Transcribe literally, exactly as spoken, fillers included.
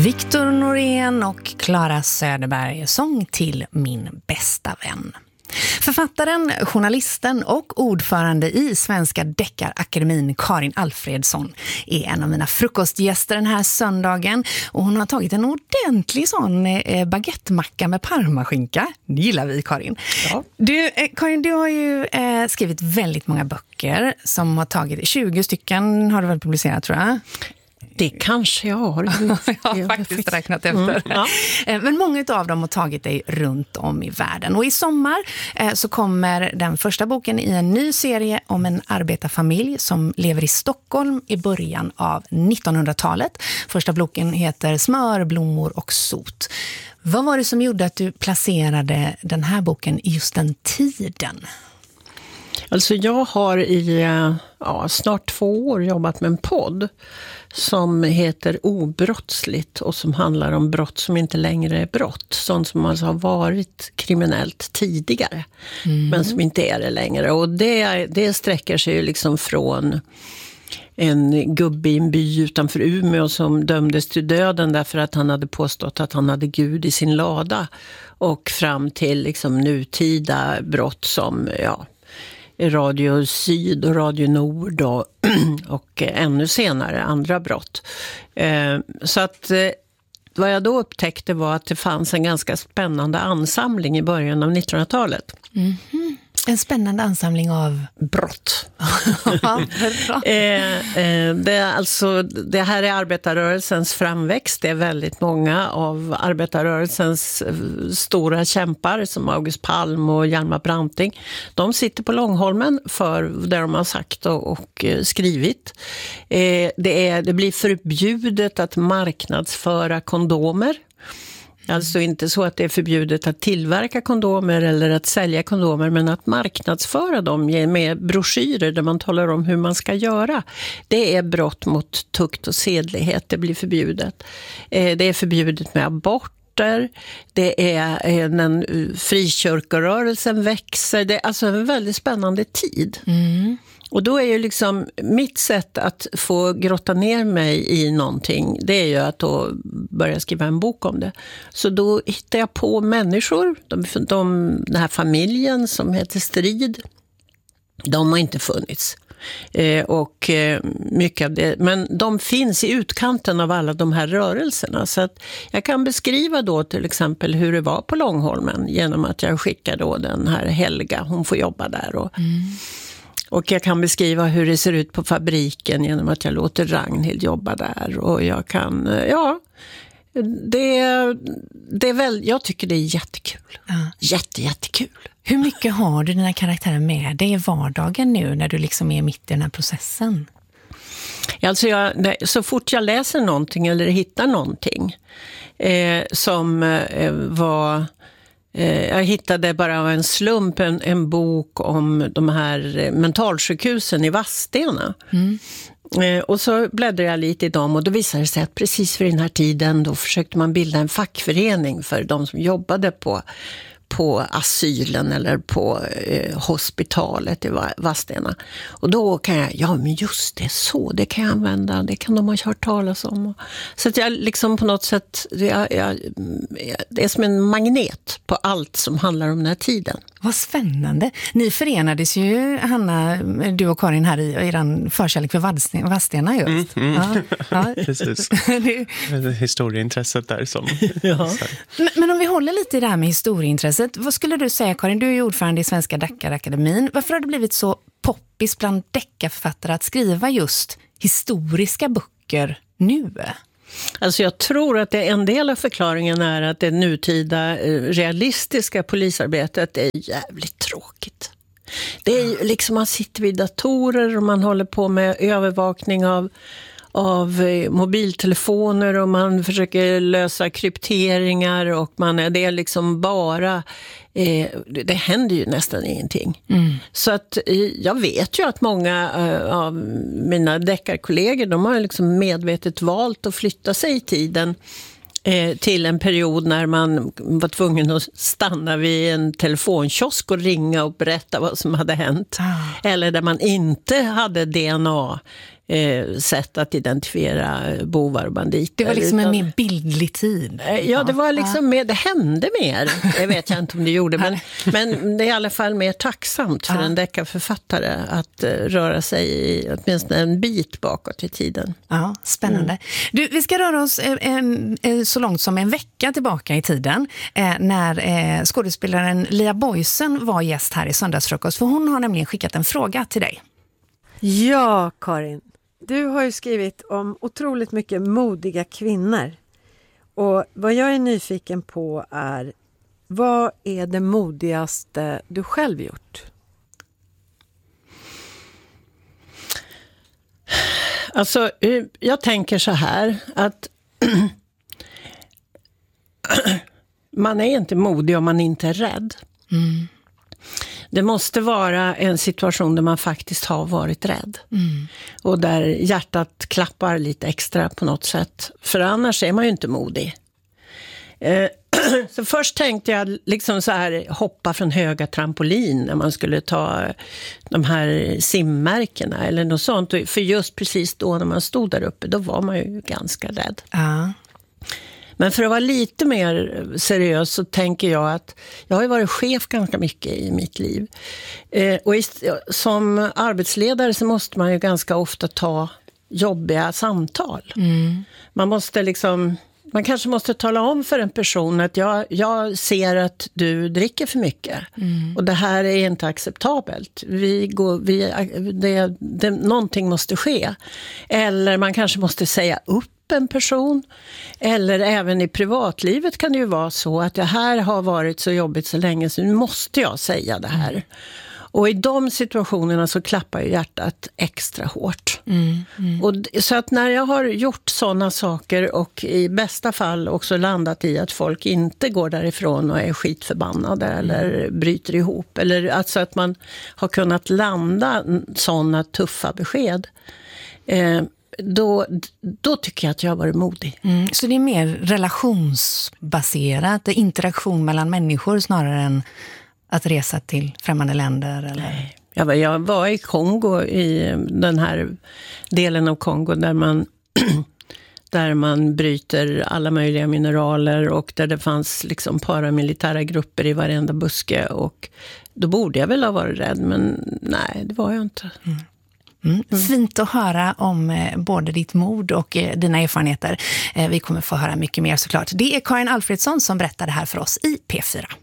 Viktor Norén och Clara Söderberg, sång till min bästa vän. Författaren, journalisten och ordförande i Svenska Deckarakademin Karin Alfredsson är en av mina frukostgäster den här söndagen, och hon har tagit en ordentlig sån eh, baguettemacka med parmaskinka. Det gillar vi, Karin. Ja. Du, eh, Karin, du har ju eh, skrivit väldigt många böcker som har tagit tjugo stycken, har du väl publicerat, tror jag? Det kanske jag har. Jag har faktiskt räknat efter. Mm, ja. Men många av dem har tagit dig runt om i världen. Och i sommar så kommer den första boken i en ny serie om en arbetarfamilj som lever i Stockholm i början av nittonhundratalet. Första boken heter Smör, blommor och sot. Vad var det som gjorde att du placerade den här boken i just den tiden? Alltså jag har i ja, snart två år jobbat med en podd som heter Obrottsligt och som handlar om brott som inte längre är brott. Sånt som alltså har varit kriminellt tidigare mm. men som inte är det längre. Och det, det sträcker sig ju liksom från en gubbe i en by utanför Umeå som dömdes till döden därför att han hade påstått att han hade Gud i sin lada, och fram till liksom nutida brott som ja, Radio Syd och Radio Nord och, och ännu senare andra brott. Eh, så att eh, vad jag då upptäckte var att det fanns en ganska spännande ansamling i början av nittonhundratalet. Mm-hmm. En spännande ansamling av brott. eh, eh, det, är alltså, det här är arbetarrörelsens framväxt. Det är väldigt många av arbetarrörelsens stora kämpar som August Palm och Hjalmar Branting. De sitter på Långholmen för det de har sagt och, och skrivit. Eh, det, är, det blir förbjudet att marknadsföra kondomer. Alltså inte så att det är förbjudet att tillverka kondomer eller att sälja kondomer, men att marknadsföra dem med broschyrer där man talar om hur man ska göra. Det är brott mot tukt och sedlighet, det blir förbjudet. Det är förbjudet med aborter, det är när frikyrkorörelsen växer. Det är alltså en väldigt spännande tid. Mm. Och då är ju liksom mitt sätt att få grotta ner mig i någonting, det är ju att då börja skriva en bok om det. Så då hittar jag på människor, de, de, den här familjen som heter Strid, de har inte funnits. Eh, och eh, mycket av det, men de finns i utkanten av alla de här rörelserna, så att jag kan beskriva då till exempel hur det var på Långholmen genom att jag skickar då den här Helga, hon får jobba där och mm. Och jag kan beskriva hur det ser ut på fabriken genom att jag låter Ragnhild jobba där. Och jag kan, ja, det, det är väl, jag tycker det är jättekul. Ja. Jätte, jättekul. Hur mycket har du dina karaktärer med dig i vardagen nu när du liksom är mitt i den här processen? Alltså jag, så fort jag läser någonting eller hittar någonting eh, som eh, var... Jag hittade bara av en slump en, en bok om de här mentalsjukhusen i Vadstena. Mm. Och så bläddrade jag lite i dem, och då visade det sig att precis för den här tiden då försökte man bilda en fackförening för de som jobbade på, på asylen eller på eh, hospitalet i Vadstena. Och då kan jag, ja men just det, så, det kan jag använda, det kan de ha hört talas om. Så att jag liksom på något sätt, jag, jag, det är som en magnet på allt som handlar om den här tiden. Vad spännande. Ni förenades ju, Hanna, du och Karin, här i er förkärlek för Vadstena just. Mm, mm. Ja, ja. Precis. Historieintresset där som... Ja. Men, men om vi håller lite i det här med historieintresset, vad skulle du säga, Karin? Du är ju ordförande i Svenska Deckarakademin. Varför har det blivit så poppis bland deckarförfattare att skriva just historiska böcker nu? Alltså jag tror att det en del av förklaringen är att det nutida realistiska polisarbetet är jävligt tråkigt. Det är ju liksom, man sitter vid datorer och man håller på med övervakning av av mobiltelefoner och man försöker lösa krypteringar och man är det är liksom bara eh, det händer ju nästan ingenting. Mm. Så att eh, jag vet ju att många eh, av mina deckarkollegor, de har liksom medvetet valt att flytta sig i tiden eh, till en period när man var tvungen att stanna vid en telefonkiosk och ringa och berätta vad som hade hänt. Ah. Eller där man inte hade D N A eh, sätt att identifiera bovar och banditer. Det var liksom utan, en mer bildlig tid. Eh, ja, det var liksom mer, det hände mer. Det vet jag inte om det gjorde, men, men det är i alla fall mer tacksamt för en deckarförfattare att eh, röra sig i åtminstone en bit bakåt i tiden. Ja, spännande. Mm. Du, vi ska röra oss en, en, så långt som en vecka tillbaka i tiden eh, när eh, skådespelaren Lia Boysen var gäst här i Söndagsfrukost, för hon har nämligen skickat en fråga till dig. Ja, Karin. Du har ju skrivit om otroligt mycket modiga kvinnor. Och vad jag är nyfiken på är, vad är det modigaste du själv gjort? Alltså, jag tänker så här att man är inte modig om man inte är rädd. Mm. Det måste vara en situation där man faktiskt har varit rädd. Mm. Och där hjärtat klappar lite extra på något sätt. För annars är man ju inte modig. Eh, så först tänkte jag liksom så här, hoppa från höga trampolin när man skulle ta de här simmärkena eller något sånt. För just precis då när man stod där uppe, då var man ju ganska rädd. Ja. Men för att vara lite mer seriös så tänker jag att jag har ju varit chef ganska mycket i mitt liv. Eh, och i, som arbetsledare så måste man ju ganska ofta ta jobbiga samtal. Mm. Man måste liksom, man kanske måste tala om för en person att jag, jag ser att du dricker för mycket. Mm. Och det här är inte acceptabelt. Vi går, vi, det, det, någonting måste ske. Eller man kanske måste säga upp en person, eller även i privatlivet kan det ju vara så att det här har varit så jobbigt så länge så nu måste jag säga det här. Mm. Och i de situationerna så klappar ju hjärtat extra hårt. Mm, mm. Och, så att när jag har gjort sådana saker och i bästa fall också landat i att folk inte går därifrån och är skitförbannade mm. eller bryter ihop, eller alltså att man har kunnat landa sådana tuffa besked, eh, Då, då tycker jag att jag har varit modig. Mm, så det är mer relationsbaserat, interaktion mellan människor snarare än att resa till främmande länder? Eller? Nej. Jag var, jag var i Kongo, i den här delen av Kongo där man, där man bryter alla möjliga mineraler och där det fanns liksom paramilitära grupper i varenda buske. Och då borde jag väl ha varit rädd, men nej, det var jag inte. Mm. Mm. Mm. Fint att höra om eh, både ditt mod och eh, dina erfarenheter. Eh, vi kommer få höra mycket mer såklart. Det är Karin Alfredsson som berättar det här för oss i P fyra.